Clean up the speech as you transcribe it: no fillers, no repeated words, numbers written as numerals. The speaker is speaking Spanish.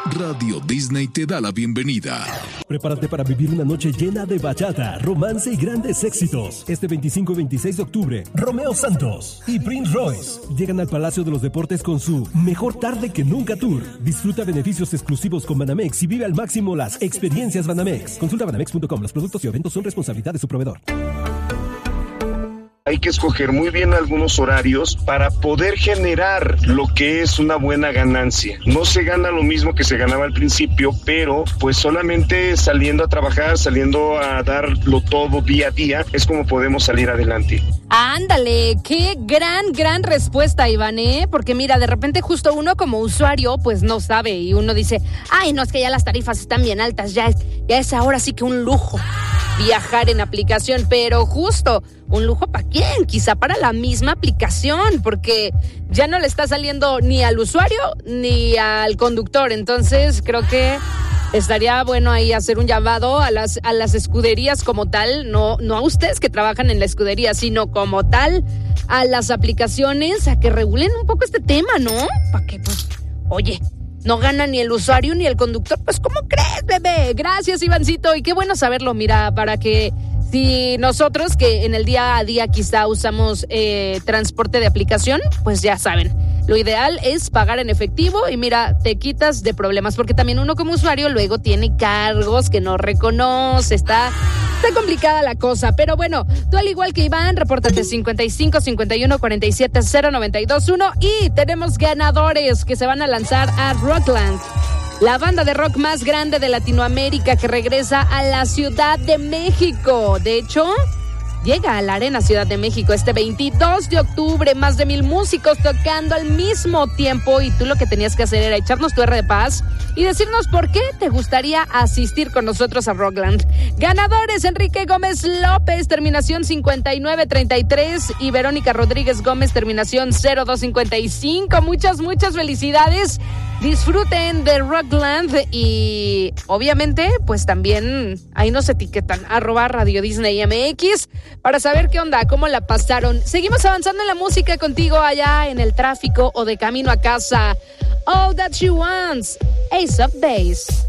Radio Disney te da la bienvenida. Prepárate para vivir una noche llena de bachata, romance y grandes éxitos. Este 25 y 26 de octubre, Romeo Santos y Prince Royce llegan al Palacio de los Deportes con su Mejor Tarde que Nunca Tour. Disfruta beneficios exclusivos con Banamex y vive al máximo las experiencias Banamex. Consulta banamex.com. Los productos y eventos son responsabilidad de su proveedor. Hay que escoger muy bien algunos horarios para poder generar lo que es una buena ganancia. No se gana lo mismo que se ganaba al principio, pero pues solamente saliendo a trabajar, saliendo a darlo todo día a día, es como podemos salir adelante. Ándale, qué gran respuesta, Iván, porque mira, de repente justo uno como usuario pues no sabe y uno dice, ay, no, es que ya las tarifas están bien altas, ya es ahora sí que un lujo viajar en aplicación, pero justo un lujo ¿para quién? Quizá para la misma aplicación, porque ya no le está saliendo ni al usuario ni al conductor. Entonces creo que estaría bueno ahí hacer un llamado a las escuderías como tal, no a ustedes que trabajan en la escudería, sino como tal a las aplicaciones a que regulen un poco este tema, ¿no? Para que pues, oye, no gana ni el usuario ni el conductor, pues ¿cómo crees, bebé? Gracias, Ivancito, y qué bueno saberlo, mira, para que si nosotros que en el día a día quizá usamos transporte de aplicación, pues ya saben, lo ideal es pagar en efectivo y mira, te quitas de problemas, porque también uno como usuario luego tiene cargos que no reconoce, está complicada la cosa, pero bueno, tú al igual que Iván, repórtate 55 51 47 092 1 y tenemos ganadores que se van a lanzar a Rockland, la banda de rock más grande de Latinoamérica que regresa a la Ciudad de México. De hecho, llega a la Arena Ciudad de México este 22 de octubre, más de 1,000 músicos tocando al mismo tiempo y tú lo que tenías que hacer era echarnos tu R de paz y decirnos por qué te gustaría asistir con nosotros a Rockland. Ganadores: Enrique Gómez López, terminación 5933 y Verónica Rodríguez Gómez, terminación 0255. Muchas felicidades. Disfruten de Rockland y obviamente pues también ahí nos etiquetan @Radio Disney MX para saber qué onda, cómo la pasaron. Seguimos avanzando en la música contigo allá en el tráfico o de camino a casa. All That She Wants, Ace of Base.